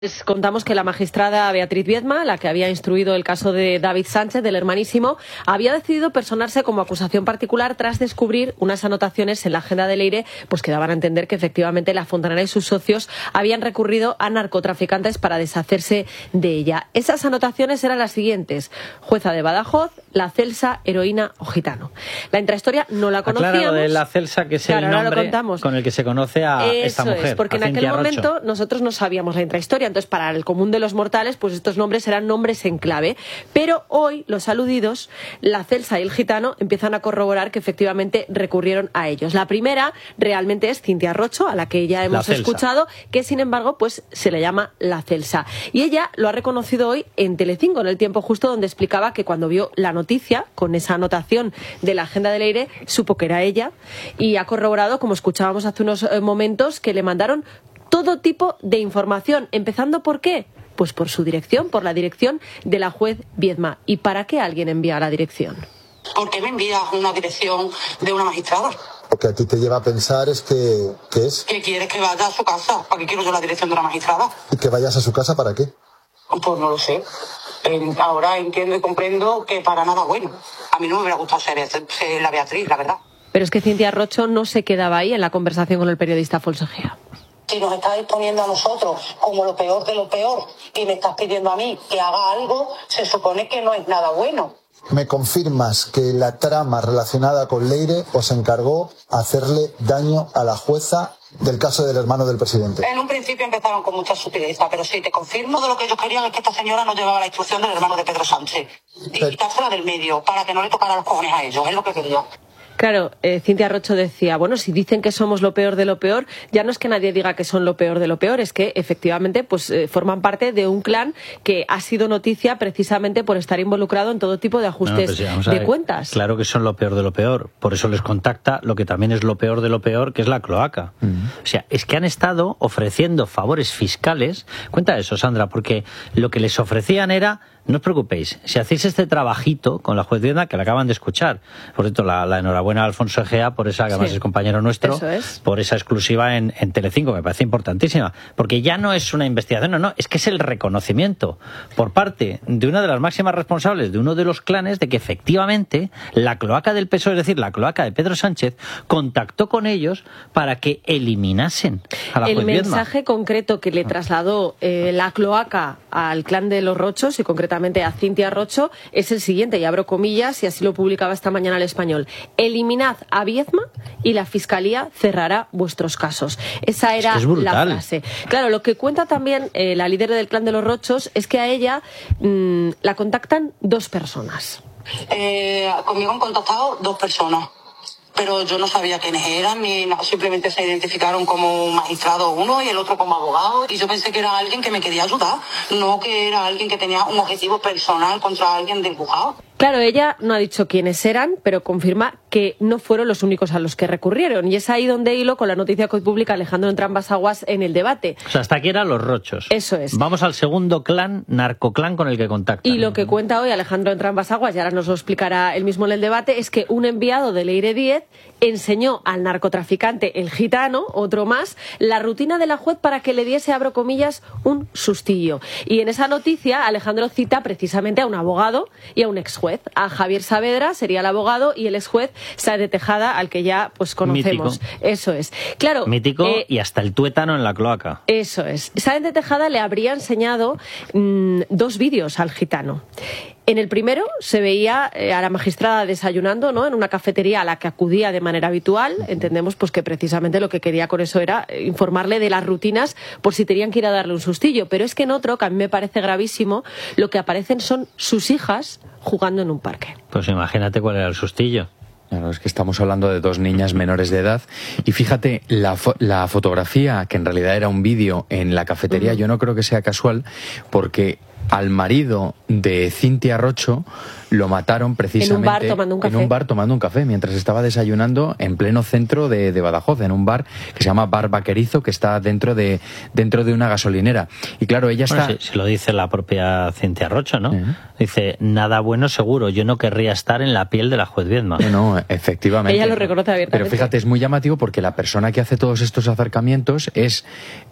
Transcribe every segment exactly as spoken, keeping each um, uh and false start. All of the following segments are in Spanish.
Les contamos que la magistrada Beatriz Viedma, la que había instruido el caso de David Sánchez, del hermanísimo, había decidido personarse como acusación particular tras descubrir unas anotaciones en la agenda de Leire pues que daban a entender que efectivamente la Fontanera y sus socios habían recurrido a narcotraficantes para deshacerse de ella. Esas anotaciones eran las siguientes: jueza de Badajoz, La Celsa, heroína o gitano. La intrahistoria no la conocíamos. Aclara lo de La Celsa, que es claro, el nombre con el que se conoce a Eso esta mujer. Es, porque en aquel momento nosotros no sabíamos la intrahistoria. Entonces, para el común de los mortales, pues estos nombres eran nombres en clave. Pero hoy los aludidos, La Celsa y el gitano, empiezan a corroborar que efectivamente recurrieron a ellos. La primera realmente es Cintia Rocho, a la que ya hemos escuchado, que sin embargo pues se le llama La Celsa. Y ella lo ha reconocido hoy en Telecinco, en El Tiempo Justo, donde explicaba que cuando vio la noticia, con esa anotación de la agenda de Leire, supo que era ella, y ha corroborado, como escuchábamos hace unos eh, momentos, que le mandaron todo tipo de información, empezando ¿por qué? Pues por su dirección, por la dirección de la juez Viedma. ¿Y para qué alguien envía la dirección? ¿Por qué me envías una dirección de una magistrada? Lo que a ti te lleva a pensar es que... ¿qué es? ¿Que quieres que vaya a su casa? ¿Para qué quiero yo la dirección de una magistrada? ¿Y que vayas a su casa para qué? Pues no lo sé. Eh, ahora entiendo y comprendo que para nada bueno. A mí no me hubiera gustado ser, ser la Beatriz, la verdad. Pero es que Cintia Rocho no se quedaba ahí en la conversación con el periodista Folsegea. Si nos estáis poniendo a nosotros como lo peor de lo peor y me estás pidiendo a mí que haga algo, se supone que no es nada bueno. ¿Me confirmas que la trama relacionada con Leire os encargó hacerle daño a la jueza del caso del hermano del presidente? En un principio empezaron con mucha sutileza, pero sí, te confirmo de lo que ellos querían es que esta señora no llevaba la instrucción del hermano de Pedro Sánchez y pero... quitársela del medio para que no le tocara los cojones a ellos, es lo que quería. Claro, eh, Cintia Rocho decía, bueno, si dicen que somos lo peor de lo peor, ya no es que nadie diga que son lo peor de lo peor, es que efectivamente pues eh, forman parte de un clan que ha sido noticia precisamente por estar involucrado en todo tipo de ajustes no, pues sí, de cuentas. Claro que son lo peor de lo peor, por eso les contacta lo que también es lo peor de lo peor, que es la cloaca. Uh-huh. O sea, es que han estado ofreciendo favores fiscales. Cuenta eso, Sandra, porque lo que les ofrecían era: no os preocupéis, si hacéis este trabajito con la juez Viedma, que la acaban de escuchar. Por cierto, la, la enhorabuena a Alfonso Egea por esa, que además sí, es compañero nuestro, es. por esa exclusiva en, en Telecinco, me parece importantísima. Porque ya no es una investigación, no, no, es que es el reconocimiento por parte de una de las máximas responsables de uno de los clanes de que efectivamente la cloaca del P S O E, es decir, la cloaca de Pedro Sánchez, contactó con ellos para que eliminasen a la el juez Viedma. El mensaje concreto que le trasladó eh, la cloaca al clan de los Rochos, y concretamente a Cintia Rocho, es el siguiente, y abro comillas, y así lo publicaba esta mañana El Español: eliminad a Viedma y la Fiscalía cerrará vuestros casos. Esa era es que es la frase. Claro, lo que cuenta también eh, la líder del clan de los Rochos es que a ella mmm, la contactan dos personas. Eh, conmigo han contactado dos personas, pero yo no sabía quiénes eran, ni nada, simplemente se identificaron como un magistrado uno y el otro como abogado, y yo pensé que era alguien que me quería ayudar, no que era alguien que tenía un objetivo personal contra alguien del juzgado. Claro, ella no ha dicho quiénes eran, pero confirma que no fueron los únicos a los que recurrieron. Y es ahí donde hilo con la noticia que hoy publica Alejandro Entrambas-Aguas en El Debate. O sea, hasta aquí eran los Rochos. Eso es. Vamos al segundo clan, narcoclan, con el que contactan. Y lo que cuenta hoy Alejandro Entrambas-Aguas, y ahora nos lo explicará él mismo en El Debate, es que un enviado de Leire Díez enseñó al narcotraficante El Gitano, otro más, la rutina de la juez para que le diese, abro comillas, un sustillo. Y en esa noticia Alejandro cita precisamente a un abogado y a un ex juez. A Javier Saavedra sería el abogado y el ex juez Sáenz de Tejada, al que ya pues conocemos. Mítico. Eso es. Claro. Mítico eh, y hasta el tuétano en la cloaca. Eso es. Sáenz de Tejada le habría enseñado mmm, dos vídeos al Gitano. En el primero se veía eh, a la magistrada desayunando, ¿no?, en una cafetería a la que acudía de manera habitual. Entendemos pues que precisamente lo que quería con eso era informarle de las rutinas por si tenían que ir a darle un sustillo. Pero es que en otro, que a mí me parece gravísimo, lo que aparecen son sus hijas jugando en un parque. Pues imagínate cuál era el sustillo. Claro, es que estamos hablando de dos niñas menores de edad. Y fíjate, la, fo la fotografía, que en realidad era un vídeo en la cafetería, uh-huh. yo no creo que sea casual, porque al marido de Cintia Rocho lo mataron precisamente en un bar tomando un café, en un bar tomando un café mientras estaba desayunando en pleno centro de, de Badajoz, en un bar que se llama Bar Vaquerizo, que está dentro de dentro de una gasolinera. Y claro, ella está... Bueno, si, si lo dice la propia Cintia Rocho, ¿no? ¿Eh? Dice, nada bueno seguro, yo no querría estar en la piel de la juez Viedma. No, no, efectivamente. Ella lo reconoce abiertamente. Pero fíjate, es muy llamativo porque la persona que hace todos estos acercamientos es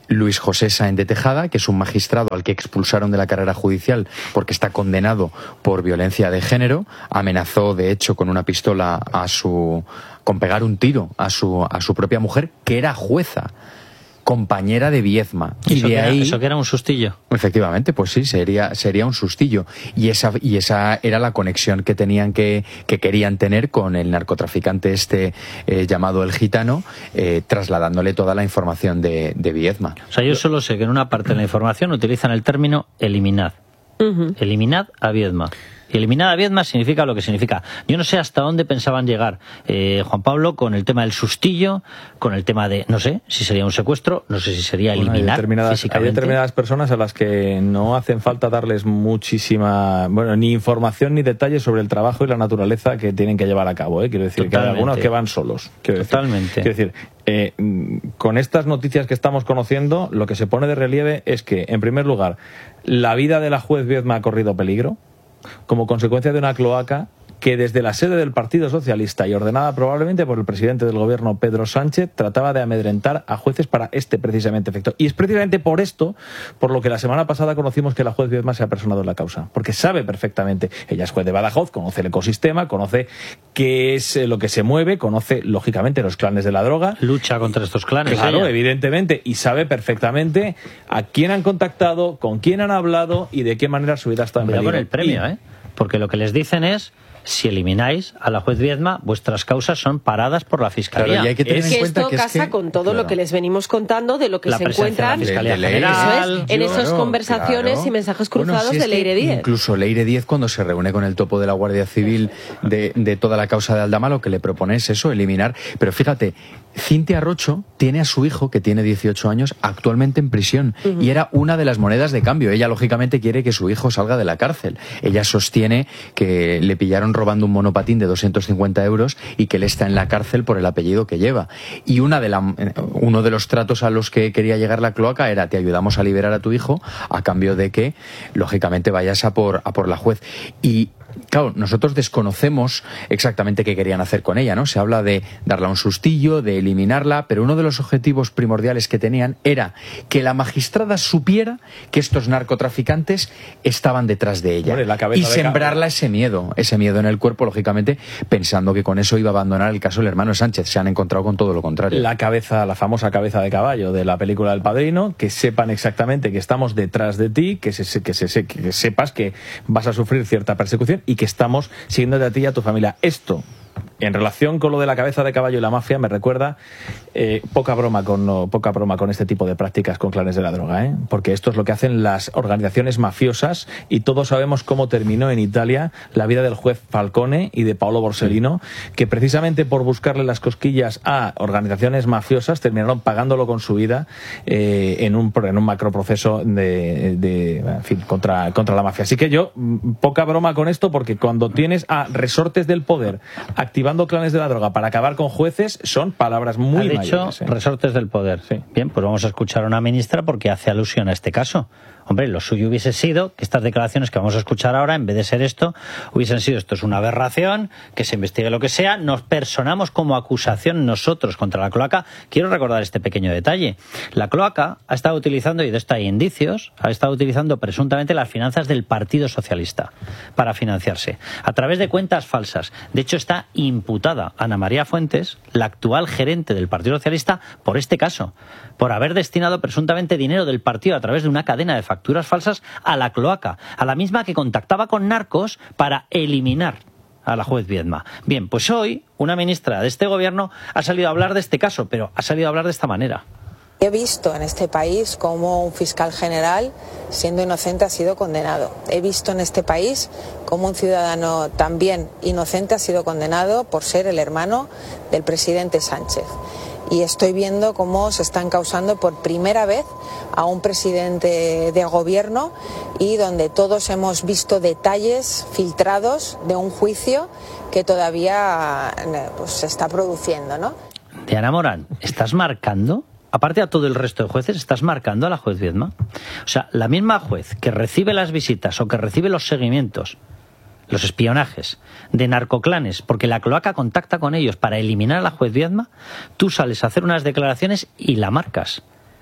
Luis José Sáenz de Tejada, que es un magistrado al que expulsaron de la carrera judicial porque está condenado por violencia de género, amenazó de hecho con una pistola a su, con pegar un tiro a su, a su propia mujer, que era jueza, compañera de Viedma. Y de ahí, era, eso que era un sustillo. Efectivamente, pues sí, sería, sería un sustillo. Y esa, y esa era la conexión que tenían que, que querían tener con el narcotraficante este eh, llamado El Gitano, eh, trasladándole toda la información de, de Viedma. O sea, yo solo sé que en una parte de la información utilizan el término eliminad. Uh-huh. Eliminad a Viedma. Y eliminar a Viedma significa lo que significa. Yo no sé hasta dónde pensaban llegar, eh, Juan Pablo, con el tema del sustillo, con el tema de, no sé, si sería un secuestro, no sé si sería eliminar bueno, hay determinadas, físicamente. Hay determinadas personas a las que no hacen falta darles muchísima, bueno, ni información ni detalles sobre el trabajo y la naturaleza que tienen que llevar a cabo. ¿eh? Quiero decir, Totalmente. que hay algunos que van solos. Quiero Totalmente. Decir, quiero decir, eh, con estas noticias que estamos conociendo, lo que se pone de relieve es que, en primer lugar, la vida de la juez Viedma ha corrido peligro como consecuencia de una cloaca que desde la sede del Partido Socialista y ordenada probablemente por el presidente del gobierno Pedro Sánchez trataba de amedrentar a jueces para este precisamente efecto. Y es precisamente por esto por lo que la semana pasada conocimos que la juez Viedma se ha personado en la causa, porque sabe perfectamente, ella es juez de Badajoz, conoce el ecosistema, conoce qué es lo que se mueve, conoce lógicamente los clanes de la droga. Lucha contra estos clanes. Claro, ella. evidentemente, y sabe perfectamente a quién han contactado, con quién han hablado y de qué manera su vida está en peligro. Con el premio, y... ¿eh? Porque lo que les dicen es: si elimináis a la juez Viedma, vuestras causas son paradas por la Fiscalía. Claro, y hay que tener es en que cuenta esto que casa es que, con todo claro. lo que les venimos contando de lo que la se encuentran de la Fiscalía de, de General, eso es, en esas claro, conversaciones claro. y mensajes cruzados bueno, si de es Leire Díez. Incluso Leire Díez, cuando se reúne con el topo de la Guardia Civil de, de toda la causa de Aldama, lo que le propone es eso, eliminar. Pero fíjate, Cintia Rocho tiene a su hijo, que tiene dieciocho años, actualmente en prisión. Uh-huh. Y era una de las monedas de cambio. Ella, lógicamente, quiere que su hijo salga de la cárcel. Ella sostiene que le pillaron robando un monopatín de doscientos cincuenta euros y que él está en la cárcel por el apellido que lleva. Y una de la, uno de los tratos a los que quería llegar la cloaca era: te ayudamos a liberar a tu hijo a cambio de que, lógicamente, vayas a por, a por la juez. Y claro, nosotros desconocemos exactamente qué querían hacer con ella, ¿no? Se habla de darle un sustillo, de eliminarla, pero uno de los objetivos primordiales que tenían era que la magistrada supiera que estos narcotraficantes estaban detrás de ella. Bueno, y sembrarla ese miedo, ese miedo en el cuerpo, lógicamente, pensando que con eso iba a abandonar el caso del hermano Sánchez. Se han encontrado con todo lo contrario. La cabeza, la famosa cabeza de caballo de la película El Padrino, que sepan exactamente que estamos detrás de ti, que, se, que, se, que sepas que vas a sufrir cierta persecución y que estamos siguiéndote a ti y a tu familia. Esto, en relación con lo de la cabeza de caballo y la mafia, me recuerda eh, poca broma con no, poca broma con este tipo de prácticas con clanes de la droga, ¿eh? Porque esto es lo que hacen las organizaciones mafiosas y todos sabemos cómo terminó en Italia la vida del juez Falcone y de Paolo Borsellino, sí. que precisamente por buscarle las cosquillas a organizaciones mafiosas terminaron pagándolo con su vida eh, en un en un macroproceso de, de en fin, contra, contra la mafia. Así que yo, poca broma con esto, porque cuando tienes a resortes del poder activando clanes de la droga para acabar con jueces, son palabras muy mayores. Ha dicho mayores, ¿eh? resortes del poder. Sí. Bien, pues vamos a escuchar a una ministra porque hace alusión a este caso. Hombre, lo suyo hubiese sido que estas declaraciones que vamos a escuchar ahora, en vez de ser esto, hubiesen sido: esto es una aberración, que se investigue lo que sea, nos personamos como acusación nosotros contra la cloaca. Quiero recordar este pequeño detalle. La cloaca ha estado utilizando, y de esto hay indicios, ha estado utilizando presuntamente las finanzas del Partido Socialista para financiarse, a través de cuentas falsas. De hecho, está imputada Ana María Fuentes, la actual gerente del Partido Socialista, por este caso, por haber destinado presuntamente dinero del partido a través de una cadena de facturas falsas a la cloaca, a la misma que contactaba con narcos para eliminar a la juez Viedma. Bien, pues hoy una ministra de este gobierno ha salido a hablar de este caso, pero ha salido a hablar de esta manera. He visto en este país cómo un fiscal general, siendo inocente, ha sido condenado. He visto en este país cómo un ciudadano también inocente ha sido condenado por ser el hermano del presidente Sánchez. Y estoy viendo cómo se están causando por primera vez a un presidente de gobierno, y donde todos hemos visto detalles filtrados de un juicio que todavía pues, se está produciendo, ¿no? Diana Morán, ¿estás marcando? Aparte a todo el resto de jueces, ¿estás marcando a la juez Viedma? O sea, la misma juez que recibe las visitas o que recibe los seguimientos, los espionajes de narcoclanes, porque la cloaca contacta con ellos para eliminar a la juez Viedma, tú sales a hacer unas declaraciones y la marcas.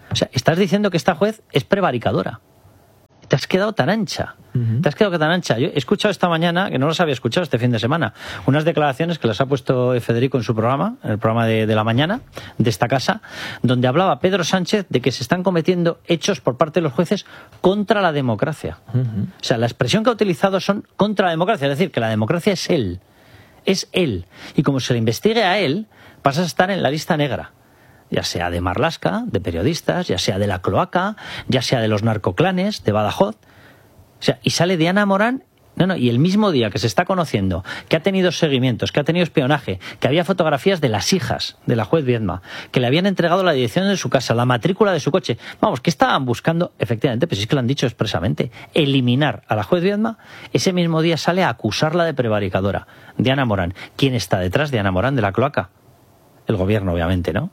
O sea, estás diciendo que esta juez es prevaricadora. Te has quedado tan ancha. Uh-huh. Te has quedado tan ancha. Yo he escuchado esta mañana, que no los había escuchado este fin de semana, unas declaraciones que las ha puesto Federico en su programa, en el programa de, de la mañana, de esta casa, donde hablaba Pedro Sánchez de que se están cometiendo hechos por parte de los jueces contra la democracia. Uh-huh. O sea, la expresión que ha utilizado son contra la democracia, es decir, que la democracia es él. Es él. Y como se le investigue a él, pasas a estar en la lista negra. Ya sea de Marlaska, de periodistas, ya sea de la cloaca, ya sea de los narcoclanes, de Badajoz. O sea, y sale Diana Morán, no, no, y el mismo día que se está conociendo que ha tenido seguimientos, que ha tenido espionaje, que había fotografías de las hijas de la juez Viedma, que le habían entregado la dirección de su casa, la matrícula de su coche. Vamos, que estaban buscando, efectivamente, pues es que lo han dicho expresamente, eliminar a la juez Viedma. Ese mismo día sale a acusarla de prevaricadora. Diana Morán. ¿Quién está detrás de Diana Morán de la cloaca? El gobierno, obviamente, ¿no?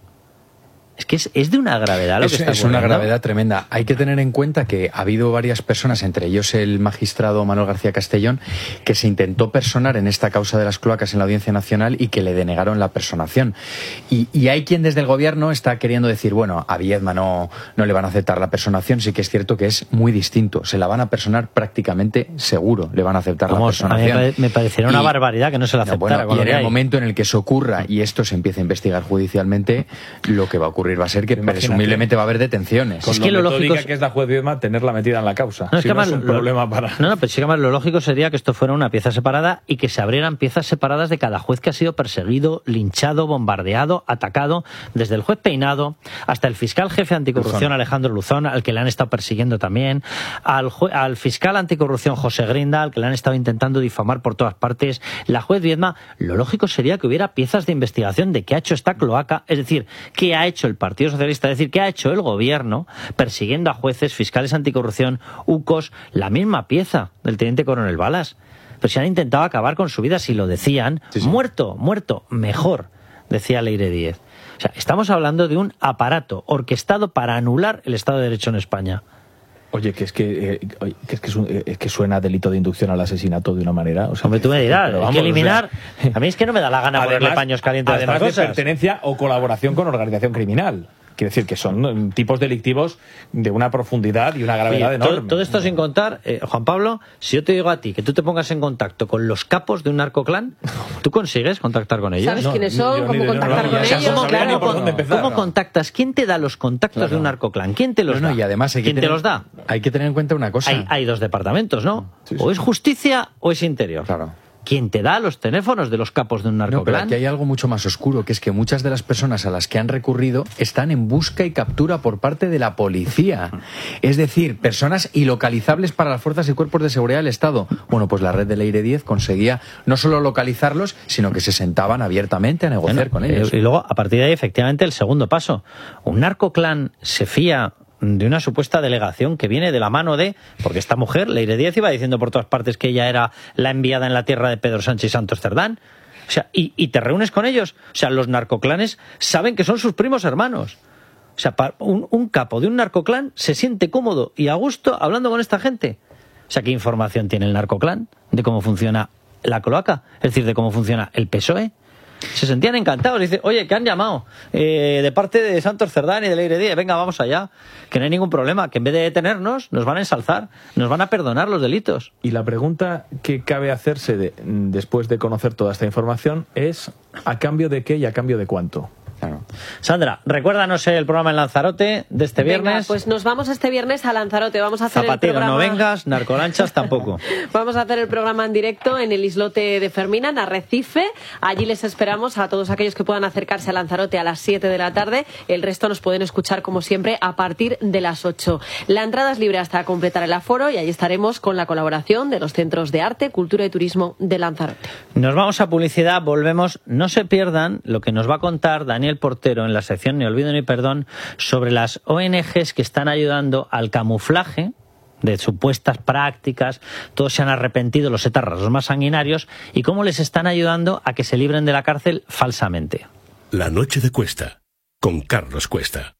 Es que es, es de una gravedad lo es, que está Es una gravedad tremenda. Hay que tener en cuenta que ha habido varias personas, entre ellos el magistrado Manuel García Castellón, que se intentó personar en esta causa de las cloacas en la Audiencia Nacional y que le denegaron la personación. Y, y hay quien desde el gobierno está queriendo decir, bueno, a Viedma no, no le van a aceptar la personación. Sí que es cierto que es muy distinto. Se la van a personar prácticamente seguro, le van a aceptar Vamos, la personación. A mí me parecería una y, barbaridad que no se la aceptara. No, bueno, y en el hay. momento en el que eso ocurra y esto se empiece a investigar judicialmente, lo que va a ocurrir va a ser que Imagínate. presumiblemente va a haber detenciones. Con es lo que lo lógico lógico que es la juez Viedma tenerla metida en la causa. No, es si que no más, es un lo, problema para... No, no, pero sí que más lo lógico sería que esto fuera una pieza separada y que se abrieran piezas separadas de cada juez que ha sido perseguido, linchado, bombardeado, atacado, desde el juez Peinado hasta el fiscal jefe anticorrupción Luzón. Alejandro Luzón, al que le han estado persiguiendo también, al, jue, al fiscal anticorrupción José Grinda, al que le han estado intentando difamar por todas partes, la juez Viedma. Lo lógico sería que hubiera piezas de investigación de qué ha hecho esta cloaca, es decir, qué ha hecho el Partido Socialista, es decir, qué ha hecho el gobierno persiguiendo a jueces, fiscales anticorrupción, U C Os, la misma pieza del teniente coronel Balas. Pero si han intentado acabar con su vida, si lo decían, sí, sí. muerto, muerto, mejor, decía Leire Díez. O sea, estamos hablando de un aparato orquestado para anular el Estado de Derecho en España. Oye, que es que, eh, que, es, que es, un, es que suena delito de inducción al asesinato de una manera... O sea, Hombre, tú me dirás, hay que eliminar... O sea, a mí es que no me da la gana además, ponerle paños calientes a estas cosas. Además de pertenencia o colaboración con organización criminal. Quiere decir que son tipos delictivos de una profundidad y una gravedad Oye, enorme. Todo, todo esto sin contar, eh, Juan Pablo, si yo te digo a ti que tú te pongas en contacto con los capos de un narcoclán, ¿tú consigues contactar con ellos? ¿Sabes no, quiénes son? ¿Cómo contactar no, con ellos? ¿Cómo, claro, ¿cómo, ¿Cómo contactas? ¿Quién te da los contactos claro. de un narcoclán? ¿Quién te los no, da? No, y además hay que ¿Quién tener, te los da? Hay que tener en cuenta una cosa. Hay, hay dos departamentos, ¿no? Sí, sí. O es justicia o es interior. Claro. ¿Quién te da los teléfonos de los capos de un narcoclán? No, pero aquí hay algo mucho más oscuro, que es que muchas de las personas a las que han recurrido están en busca y captura por parte de la policía. Es decir, personas ilocalizables para las fuerzas y cuerpos de seguridad del Estado. Bueno, pues la red de Leire Díez conseguía no solo localizarlos, sino que se sentaban abiertamente a negociar bueno, con ellos. Y luego, a partir de ahí, efectivamente, el segundo paso. Un narcoclán se fía de una supuesta delegación que viene de la mano de... Porque esta mujer, Leire Díez, iba diciendo por todas partes que ella era la enviada en la tierra de Pedro Sánchez y Santos Cerdán. O sea, y, y te reúnes con ellos. O sea, los narcoclanes saben que son sus primos hermanos. O sea, un, un capo de un narcoclán se siente cómodo y a gusto hablando con esta gente. O sea, ¿qué información tiene el narcoclán de cómo funciona la cloaca? Es decir, de cómo funciona el P S O E. Se sentían encantados. Dice, oye, que han llamado eh, de parte de Santos Cerdán y de Leire Díez. Venga, vamos allá. Que no hay ningún problema. Que en vez de detenernos, nos van a ensalzar. Nos van a perdonar los delitos. Y la pregunta que cabe hacerse de, después de conocer toda esta información es ¿a cambio de qué y a cambio de cuánto? Claro. Sandra, recuérdanos el programa en Lanzarote de este Venga, viernes. Pues nos vamos este viernes a Lanzarote. Vamos a hacer Zapatero, el programa... no vengas, narcolanchas tampoco. Vamos a hacer el programa en directo en el islote de Fermina, en Arrecife. Allí les esperamos a todos aquellos que puedan acercarse a Lanzarote a las siete de la tarde. El resto nos pueden escuchar, como siempre, a partir de las ocho. La entrada es libre hasta completar el aforo y allí estaremos con la colaboración de los Centros de Arte, Cultura y Turismo de Lanzarote. Nos vamos a publicidad, volvemos. No se pierdan lo que nos va a contar Daniel Portero en la sección Ni Olvido ni Perdón sobre las O N Ges que están ayudando al camuflaje de supuestas prácticas. Todos se han arrepentido, los etarras, los más sanguinarios, y cómo les están ayudando a que se libren de la cárcel falsamente. La noche de Cuesta, con Carlos Cuesta.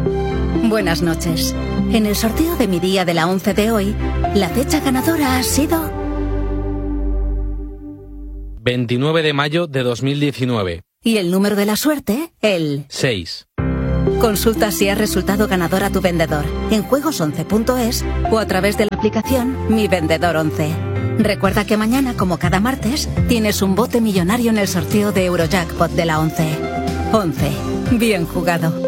Buenas noches. En el sorteo de mi día de la once de hoy, la fecha ganadora ha sido... veintinueve de mayo de dos mil diecinueve. Y el número de la suerte, el... seis. Consulta si has resultado ganador a tu vendedor en juegos once punto es o a través de la aplicación Mi Vendedor once. Recuerda que mañana, como cada martes, tienes un bote millonario en el sorteo de Eurojackpot de la once. once. Bien jugado.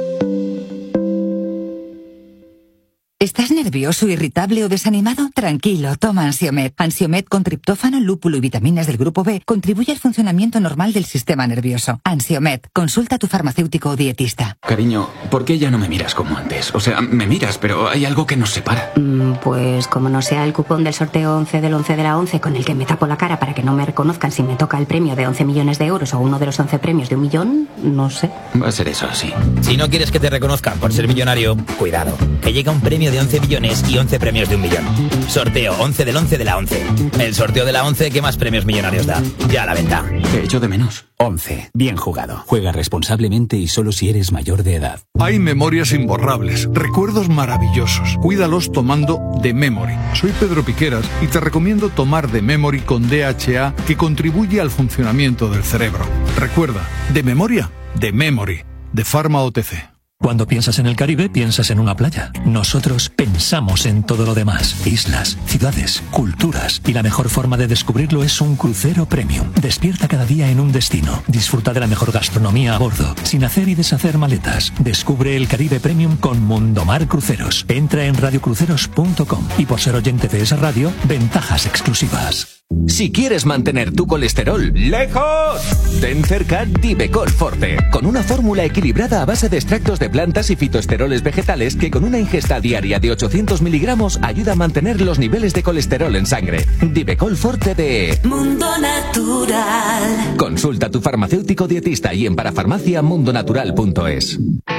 ¿Estás nervioso, irritable o desanimado? Tranquilo, toma Ansiomed. Ansiomed con triptófano, lúpulo y vitaminas del grupo B contribuye al funcionamiento normal del sistema nervioso. Ansiomed, consulta a tu farmacéutico o dietista. Cariño, ¿por qué ya no me miras como antes? O sea, me miras, pero hay algo que nos separa. Mm, pues como no sea el cupón del sorteo once del once de la once con el que me tapo la cara para que no me reconozcan si me toca el premio de once millones de euros o uno de los once premios de un millón, no sé. Va a ser eso, sí. Si no quieres que te reconozcan por ser millonario, cuidado, que llega un premio de once millones y once premios de un millón. Sorteo once del once de la once. El sorteo de la once que más premios millonarios da. Ya a la venta. Te echo de menos. once. Bien jugado. Juega responsablemente y solo si eres mayor de edad. Hay memorias imborrables, recuerdos maravillosos. Cuídalos tomando The Memory. Soy Pedro Piqueras y te recomiendo tomar The Memory con D H A, que contribuye al funcionamiento del cerebro. Recuerda, de memoria, The Memory, de Pharma O T C. Cuando piensas en el Caribe, piensas en una playa. Nosotros pensamos en todo lo demás. Islas, ciudades, culturas. Y la mejor forma de descubrirlo es un crucero premium. Despierta cada día en un destino. Disfruta de la mejor gastronomía a bordo, sin hacer y deshacer maletas. Descubre el Caribe Premium con Mundomar Cruceros. Entra en radio cruceros punto com y por ser oyente de esa radio, ventajas exclusivas. Si quieres mantener tu colesterol lejos, ten cerca Divecol Forte, con una fórmula equilibrada a base de extractos de plantas y fitoesteroles vegetales que con una ingesta diaria de ochocientos miligramos ayuda a mantener los niveles de colesterol en sangre. Divecol Forte de Mundo Natural. Consulta a tu farmacéutico dietista y en parafarmacia mundonatural punto es.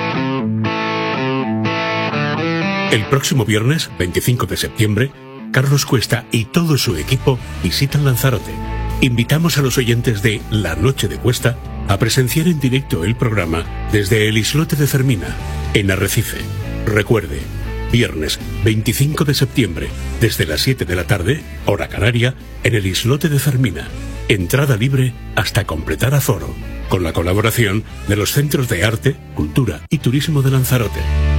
El próximo viernes, veinticinco de septiembre, Carlos Cuesta y todo su equipo visitan Lanzarote. Invitamos a los oyentes de La Noche de Cuesta a presenciar en directo el programa desde el islote de Fermina, en Arrecife. Recuerde, viernes veinticinco de septiembre, desde las siete de la tarde, hora canaria, en el islote de Fermina. Entrada libre hasta completar aforo, con la colaboración de los Centros de Arte, Cultura y Turismo de Lanzarote.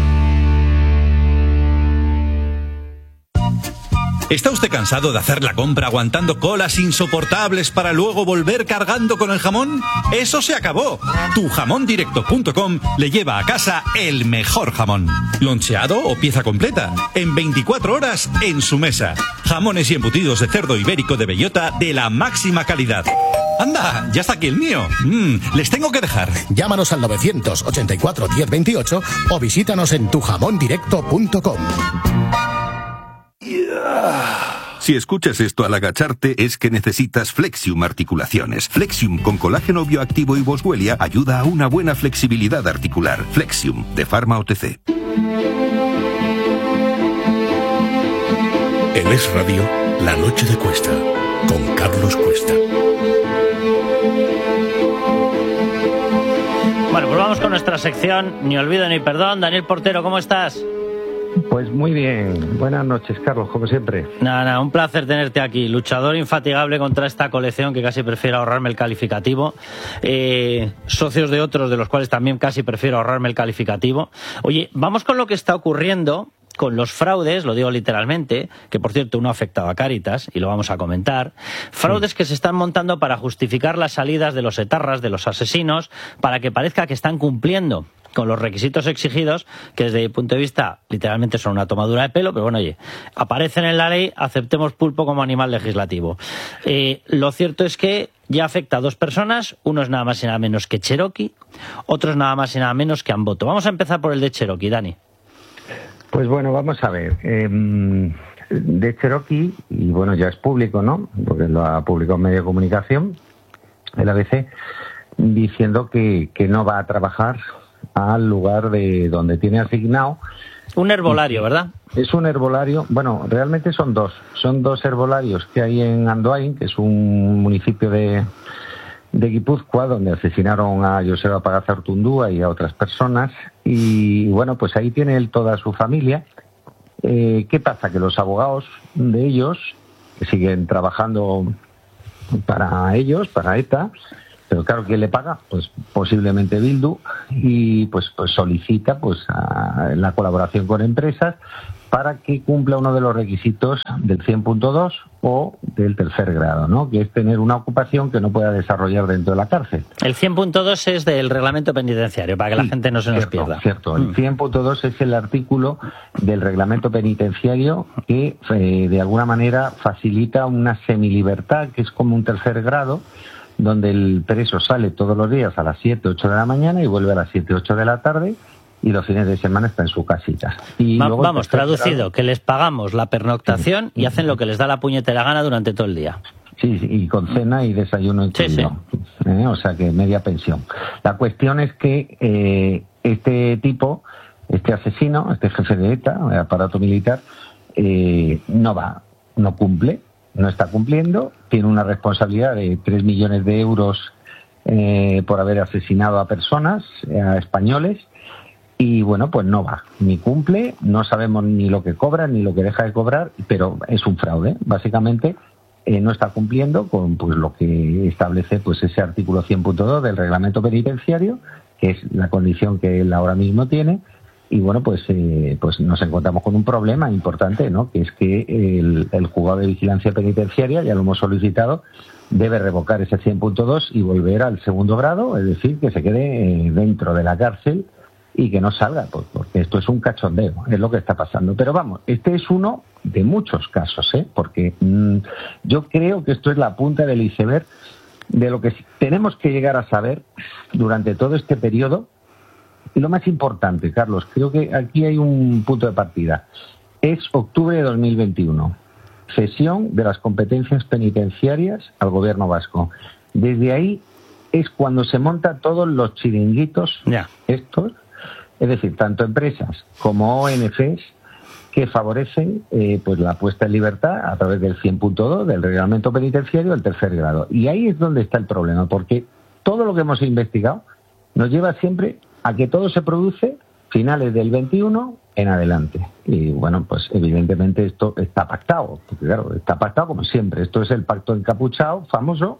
¿Está usted cansado de hacer la compra aguantando colas insoportables para luego volver cargando con el jamón? ¡Eso se acabó! tu jamón directo punto com le lleva a casa el mejor jamón. Loncheado o pieza completa, en veinticuatro horas en su mesa. Jamones y embutidos de cerdo ibérico de bellota de la máxima calidad. ¡Anda! ¡Ya está aquí el mío! Mm, les tengo que dejar. Llámanos al novecientos ochenta y cuatro diez veintiocho o visítanos en tu jamón directo punto com. Si escuchas esto al agacharte es que necesitas Flexium Articulaciones. Flexium con colágeno bioactivo y boswellia ayuda a una buena flexibilidad articular. Flexium de Pharma O T C. En Es Radio, La Noche de Cuesta, con Carlos Cuesta. Bueno, pues vamos con nuestra sección Ni olvido ni perdón. Daniel Portero, ¿cómo estás? Pues muy bien. Buenas noches, Carlos, como siempre. Nada, nada, un placer tenerte aquí. Luchador infatigable contra esta colección, que casi prefiero ahorrarme el calificativo. Eh, socios de otros, de los cuales también casi prefiero ahorrarme el calificativo. Oye, vamos con lo que está ocurriendo con los fraudes, lo digo literalmente, que por cierto uno ha afectado a Cáritas, y lo vamos a comentar. Fraudes sí. que se están montando para justificar las salidas de los etarras, de los asesinos, para que parezca que están cumpliendo con los requisitos exigidos, que desde mi punto de vista literalmente son una tomadura de pelo, pero bueno, oye, aparecen en la ley, aceptemos pulpo como animal legislativo. Eh, lo cierto es que ya afecta a dos personas, uno es nada más y nada menos que Cherokee, otro es nada más y nada menos que Amboto. Vamos a empezar por el de Cherokee, Dani. Pues bueno, vamos a ver. Eh, de Cherokee, y bueno, ya es público, ¿no? Porque lo ha publicado en medio de comunicación, el A B C, diciendo que, que no va a trabajar al lugar de donde tiene asignado. Un herbolario, ¿verdad? Es un herbolario, bueno, realmente son dos. Son dos herbolarios que hay en Andoain, que es un municipio de, de Guipúzcoa, donde asesinaron a Joseba Pagazartundúa y a otras personas. Y bueno, pues ahí tiene él toda su familia. Eh, ¿Qué pasa? Que los abogados de ellos, que siguen trabajando para ellos, para ETA, Pero claro, ¿quién le paga? Pues posiblemente Bildu, y pues, pues solicita pues a la colaboración con empresas para que cumpla uno de los requisitos del cien punto dos o del tercer grado, ¿no? Que es tener una ocupación que no pueda desarrollar dentro de la cárcel. El cien punto dos es del reglamento penitenciario, para que sí, la gente no se nos cierto, pierda. Cierto, el cien punto dos es el artículo del reglamento penitenciario que eh, de alguna manera facilita una semilibertad, que es como un tercer grado, donde el preso sale todos los días a las siete, ocho de la mañana y vuelve a las siete, ocho de la tarde, y los fines de semana está en su casita. Y Va, luego vamos, traducido, grado, que les pagamos la pernoctación y hacen lo que les da la puñetera gana durante todo el día. Sí, sí, y con cena y desayuno incluido. Sí, sí. ¿Eh? O sea que media pensión. La cuestión es que eh, este tipo, este asesino, este jefe de ETA, el aparato militar, eh, no va, no cumple, no está cumpliendo, tiene una responsabilidad de tres millones de euros eh, por haber asesinado a personas, a españoles. Y bueno, pues no va, ni cumple, no sabemos ni lo que cobra ni lo que deja de cobrar, pero es un fraude. Básicamente eh, no está cumpliendo con pues lo que establece pues ese artículo cien punto dos del reglamento penitenciario, que es la condición que él ahora mismo tiene. Y bueno, pues eh, pues nos encontramos con un problema importante, ¿no? Que es que el, el juzgado de vigilancia penitenciaria, ya lo hemos solicitado, debe revocar ese cien punto dos y volver al segundo grado, es decir, que se quede eh, dentro de la cárcel y que no salga, pues, porque esto es un cachondeo, es lo que está pasando. Pero vamos, este es uno de muchos casos, ¿eh? Porque mmm, yo creo que esto es la punta del iceberg de lo que tenemos que llegar a saber durante todo este periodo. Y lo más importante, Carlos, creo que aquí hay un punto de partida. Es octubre de dos mil veintiuno, cesión de las competencias penitenciarias al gobierno vasco. Desde ahí es cuando se montan todos los chiringuitos yeah. estos, es decir, tanto empresas como O N Ges que favorecen eh, pues la puesta en libertad a través del cien punto dos, del reglamento penitenciario del tercer grado. Y ahí es donde está el problema, porque todo lo que hemos investigado nos lleva siempre a que todo se produce finales del veintiuno en adelante. Y bueno, pues evidentemente esto está pactado, porque claro, está pactado como siempre. Esto es el pacto encapuchado famoso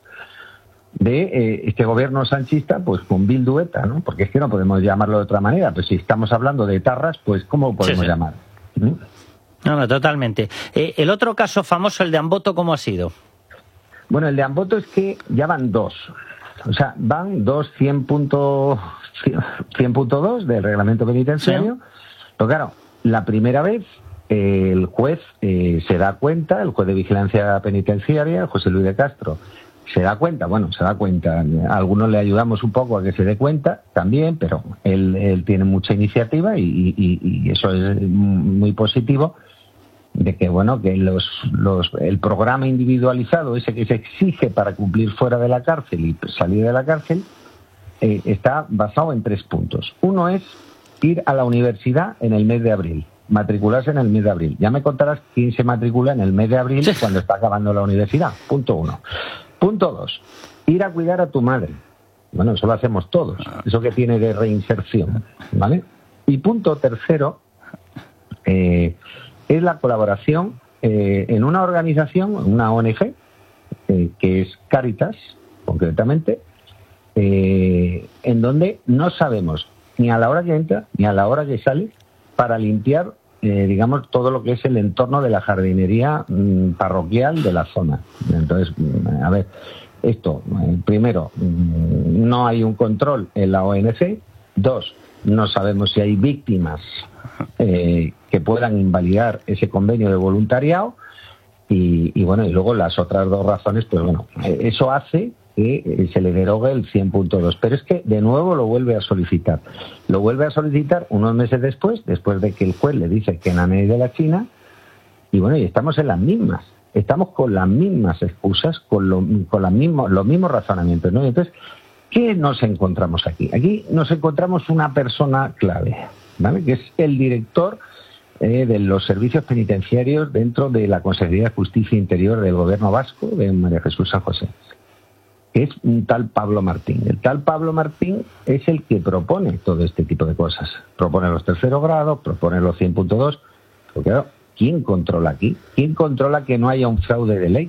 de eh, este gobierno sanchista, pues con Bildu ETA, ¿no? Porque es que no podemos llamarlo de otra manera. Pues si estamos hablando de etarras, pues ¿cómo lo podemos sí, sí. llamar? ¿Mm? No, no, totalmente. Eh, el otro caso famoso, el de Amboto, ¿cómo ha sido? Bueno, el de Amboto es que ya van dos. O sea, van dos cien punto dos del reglamento penitenciario. Sí. Pero claro, la primera vez eh, el juez eh, se da cuenta, el juez de vigilancia penitenciaria, José Luis de Castro, se da cuenta, bueno, se da cuenta, a algunos le ayudamos un poco a que se dé cuenta también, pero él, él tiene mucha iniciativa y, y, y eso es muy positivo, de que, bueno, que los, los, el programa individualizado, ese que se exige para cumplir fuera de la cárcel y salir de la cárcel, eh, está basado en tres puntos. Uno es ir a la universidad en el mes de abril, matricularse en el mes de abril. Ya me contarás quién se matricula en el mes de abril cuando está acabando la universidad. Punto uno. Punto dos, ir a cuidar a tu madre. Bueno, eso lo hacemos todos, eso que tiene de reinserción, ¿vale? Y punto tercero, eh, es la colaboración eh, en una organización, una O N Ge, eh, que es Cáritas, concretamente, eh, en donde no sabemos ni a la hora que entra ni a la hora que sale para limpiar, eh, digamos, todo lo que es el entorno de la jardinería mmm, parroquial de la zona. Entonces, a ver, esto, eh, primero, mmm, no hay un control en la O N Ge. Dos, no sabemos si hay víctimas eh, que puedan invalidar ese convenio de voluntariado. Y, y bueno, y luego las otras dos razones, pues bueno, eh, eso hace que se le derogue el cien punto dos. Pero es que de nuevo lo vuelve a solicitar. Lo vuelve a solicitar unos meses después, después de que el juez le dice que Nanay de la China, y bueno, y estamos en las mismas. Estamos con las mismas excusas, con, lo, con las mismos, los mismos razonamientos, ¿no? Entonces, ¿qué nos encontramos aquí? Aquí nos encontramos una persona clave, ¿vale? Que es el director eh, de los servicios penitenciarios dentro de la Consejería de Justicia Interior del Gobierno Vasco, de María Jesús San José. Es un tal Pablo Martín. El tal Pablo Martín es el que propone todo este tipo de cosas. Propone los terceros grados, propone los cien punto dos. Porque claro, ¿quién controla aquí? ¿Quién controla que no haya un fraude de ley?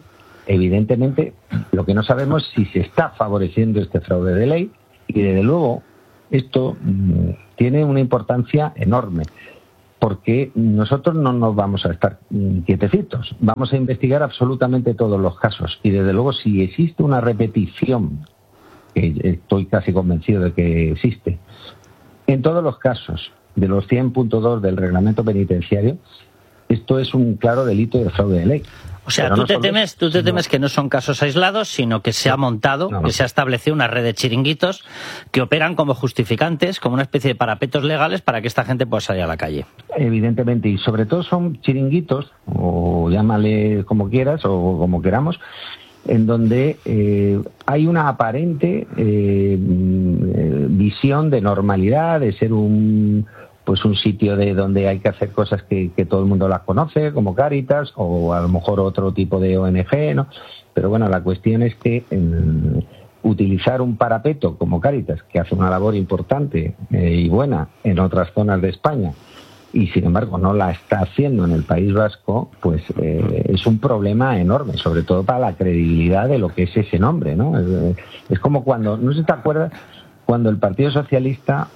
evidentemente, lo que no sabemos es si se está favoreciendo este fraude de ley, y desde luego esto mmm, tiene una importancia enorme, porque nosotros no nos vamos a estar quietecitos, vamos a investigar absolutamente todos los casos, y desde luego si existe una repetición, que estoy casi convencido de que existe, en todos los casos de los cien punto dos del reglamento penitenciario, esto es un claro delito de fraude de ley. O sea, Pero tú no te solo temes, eso, tú te sino- temes que no son casos aislados, sino que se ha montado, no, no. que se ha establecido una red de chiringuitos que operan como justificantes, como una especie de parapetos legales para que esta gente pueda salir a la calle. Evidentemente, y sobre todo son chiringuitos, o llámale como quieras, o como queramos, en donde eh, hay una aparente eh, mm, visión de normalidad, de ser un pues un sitio de donde hay que hacer cosas que, que todo el mundo las conoce, como Cáritas, o a lo mejor otro tipo de O N G, ¿no? Pero bueno, la cuestión es que eh, utilizar un parapeto como Cáritas, que hace una labor importante eh, y buena en otras zonas de España, y sin embargo no la está haciendo en el País Vasco, pues eh, es un problema enorme, sobre todo para la credibilidad de lo que es ese nombre, ¿no? Es, es como cuando, no sé si te acuerdas, cuando el Partido Socialista,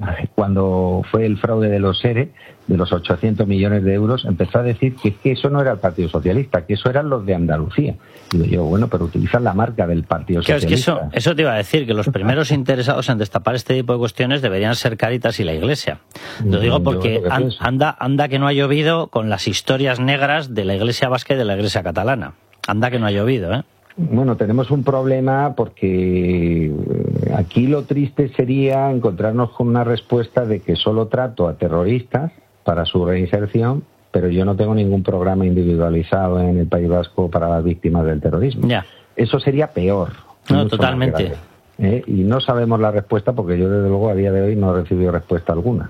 cuando fue el fraude de los ERE, de los ochocientos millones de euros, empezó a decir que, que eso no era el Partido Socialista, que eso eran los de Andalucía. Digo yo, bueno, pero utilizan la marca del Partido Claro, es Socialista. que eso, eso te iba a decir, que los primeros interesados en destapar este tipo de cuestiones deberían ser Cáritas y la Iglesia. Lo digo Yo porque lo que an- pienso. anda, anda que no ha llovido con las historias negras de la Iglesia vasca y de la Iglesia catalana. Anda que no ha llovido, ¿eh? Bueno, tenemos un problema porque aquí lo triste sería encontrarnos con una respuesta de que solo trato a terroristas para su reinserción, pero yo no tengo ningún programa individualizado en el País Vasco para las víctimas del terrorismo. Ya. Eso sería peor. No, mucho más totalmente. grave, ¿eh? Y no sabemos la respuesta porque yo desde luego a día de hoy no he recibido respuesta alguna.